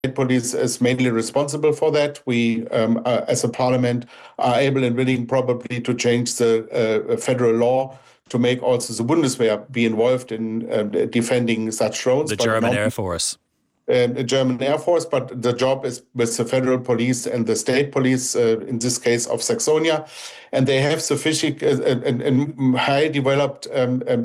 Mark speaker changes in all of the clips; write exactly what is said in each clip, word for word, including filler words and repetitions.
Speaker 1: state police is mainly responsible for that. We, um, uh, as a parliament, are able and willing probably to change the uh, federal law to make also the Bundeswehr be involved in uh, defending such drones.
Speaker 2: The German Air Force.
Speaker 1: Um, a German Air Force, but the job is with the federal police and the state police, uh, in this case of Saxonia, and they have sufficient uh, and, and high developed um, um,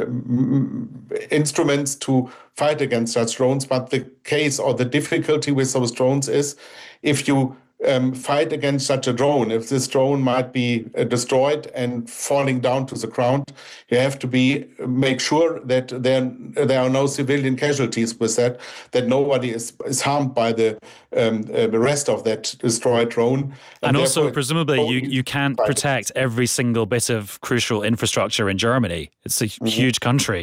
Speaker 1: um, instruments to fight against such drones. But the case or the difficulty with those drones is if you Um, fight against such a drone, if this drone might be uh, destroyed and falling down to the ground, you have to be make sure that there there are no civilian casualties with that, that nobody is, is harmed by the um, uh, the rest of that destroyed drone.
Speaker 2: And, and also, presumably, you, you can't protect every single bit of crucial infrastructure in Germany. It's a mm-hmm. huge country.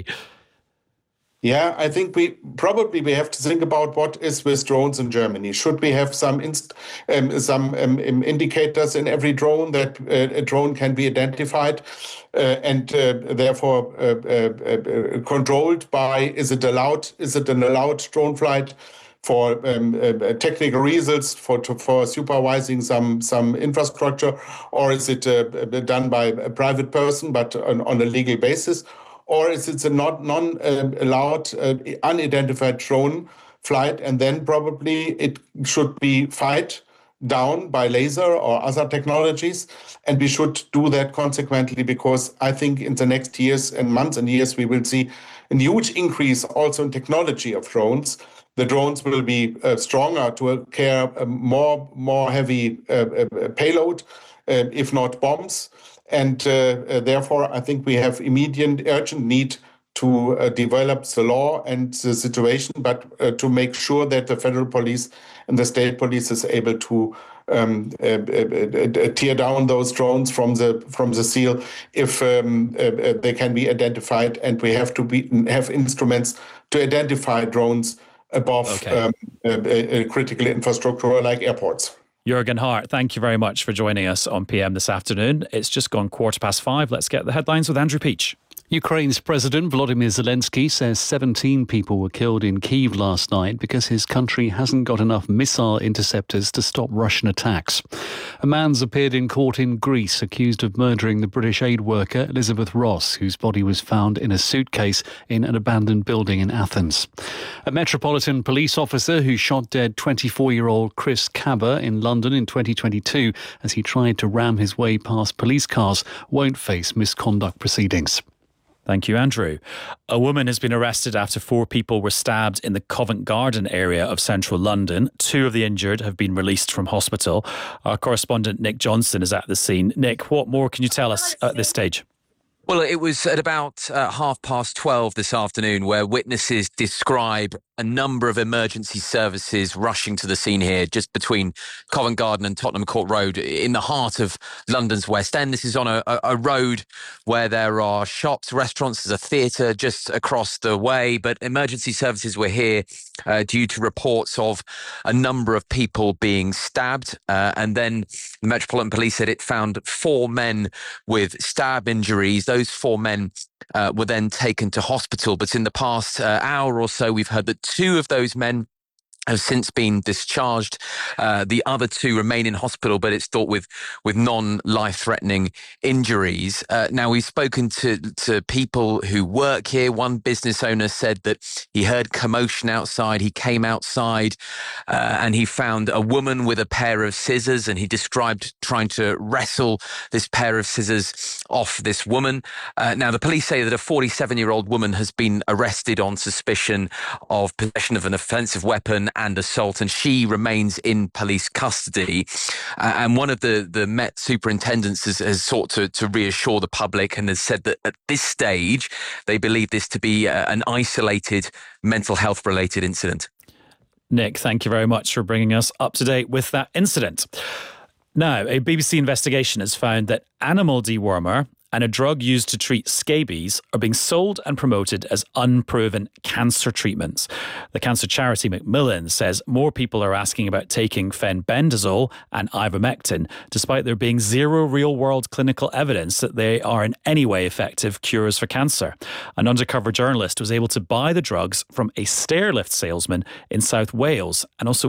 Speaker 1: Yeah, I think we probably we have to think about what is with drones in Germany. Should we have some inst- um, some um, indicators in every drone that uh, a drone can be identified uh, and uh, therefore uh, uh, uh, controlled by? Is it allowed? Is it an allowed drone flight for um, uh, technical reasons for to, for supervising some some infrastructure, or is it uh, done by a private person but on, on a legal basis? Or is it a not non-allowed, uh, unidentified drone flight, and then probably it should be fight down by laser or other technologies, and we should do that consequently, because I think in the next years and months and years we will see a huge increase also in technology of drones. The drones will be uh, stronger to carry a more more heavy uh, uh, payload, uh, if not bombs. And uh, uh, therefore, I think we have immediate, urgent need to uh, develop the law and the situation, but uh, to make sure that the federal police and the state police is able to um, uh, uh, uh, tear down those drones from the from the seal if um, uh, they can be identified, and we have to be have instruments to identify drones above
Speaker 2: okay.
Speaker 1: um, uh, uh, critical infrastructure like airports.
Speaker 2: Jürgen Hart, thank you very much for joining us on P M this afternoon. It's just gone quarter past five. Let's get the headlines with Andrew Peach.
Speaker 3: Ukraine's President Volodymyr Zelensky says seventeen people were killed in Kyiv last night because his country hasn't got enough missile interceptors to stop Russian attacks. A man's appeared in court in Greece accused of murdering the British aid worker Elizabeth Ross, whose body was found in a suitcase in an abandoned building in Athens. A Metropolitan Police officer who shot dead twenty-four-year-old Chris Cabba in London in twenty twenty-two as he tried to ram his way past police cars won't face misconduct proceedings.
Speaker 2: Thank you, Andrew. A woman has been arrested after four people were stabbed in the Covent Garden area of central London. Two of the injured have been released from hospital. Our correspondent Nick Johnson is at the scene. Nick, what more can you tell us at this stage?
Speaker 4: Well, it was at about uh, half past twelve this afternoon where witnesses describe a number of emergency services rushing to the scene here just between Covent Garden and Tottenham Court Road in the heart of London's West End. This is on a, a road where there are shops, restaurants, there's a theatre just across the way, but emergency services were here uh, due to reports of a number of people being stabbed. Uh, and then the Metropolitan Police said it found four men with stab injuries. Those four men Uh, were then taken to hospital. But in the past uh, hour or so, we've heard that two of those men have since been discharged. Uh, the other two remain in hospital, but it's thought with with non-life-threatening injuries. Uh, now, we've spoken to, to people who work here. One business owner said that he heard commotion outside. He came outside uh, and he found a woman with a pair of scissors, and he described trying to wrestle this pair of scissors off this woman. Uh, now, the police say that a forty-seven-year-old woman has been arrested on suspicion of possession of an offensive weapon and assault, and she remains in police custody. Uh, and one of the, the Met superintendents has, has sought to, to reassure the public and has said that at this stage, they believe this to be uh, an isolated mental health related incident.
Speaker 2: Nick, thank you very much for bringing us up to date with that incident. Now, a B B C investigation has found that animal dewormer and a drug used to treat scabies are being sold and promoted as unproven cancer treatments. The cancer charity Macmillan says more people are asking about taking fenbendazole and ivermectin, despite there being zero real-world clinical evidence that they are in any way effective cures for cancer. An undercover journalist was able to buy the drugs from a stairlift salesman in South Wales and also